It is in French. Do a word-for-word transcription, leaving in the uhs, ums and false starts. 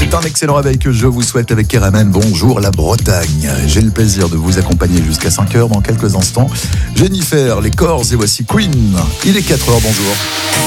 C'est un excellent réveil que je vous souhaite avec R M N. Bonjour la Bretagne. J'ai le plaisir de vous accompagner jusqu'à cinq heures dans quelques instants. Jennifer, les Corrs et voici Queen. Il est quatre heures, bonjour.